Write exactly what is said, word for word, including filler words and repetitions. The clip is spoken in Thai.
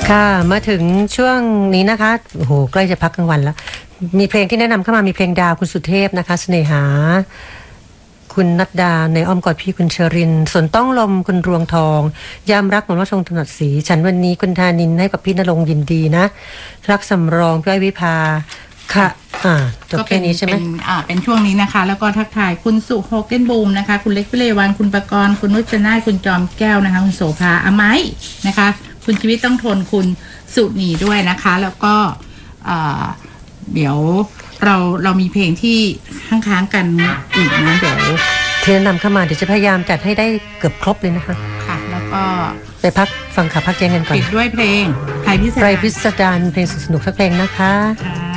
ค่ะมาถึงช่วงนี้นะคะโอ้โหใกล้จะพักกลางวันแล้วมีเพลงที่แนะนำเข้ามามีเพลงดาวคุณสุเทพนะคะเสน่หาคุณนัดดาในอ้อมกอดพี่คุณเชอรินส่วนต้องลมคุณรวงทองยามรักหมอนว่าชงถนัดสีฉันวันนี้คุณธานินให้กับพี่ณรงค์ยินดีนะรักสำรองพี่อ้อยวิภาค่ะอ่าจบแค่นี้ใช่ไหมเป็นอ่าเป็นช่วงนี้นะคะแล้วก็ทักทายคุณสุโฮเกนบูมนะคะคุณเล็กพิเลวันคุณประกรณ์คุณนุชนาคุณจอมแก้วนะคะคุณโสภาอาไม้นะคะคุณชีวิตต้องทนคุณสุนีด้วยนะคะแล้วก็เดี๋ยวเราเรามีเพลงที่ค้างๆกันอีกนะเดี๋ยวที่แนะนำเข้ามาเดี๋ยวจะพยายามจัดให้ได้เกือบครบเลยนะคะค่ะแล้วก็ไปพักฟังข่าวพักแจ้งกันก่อนปิดด้วยเพลงไทยพิสดารไทยพิสดารเพลงสนุกสักเพลงนะคะ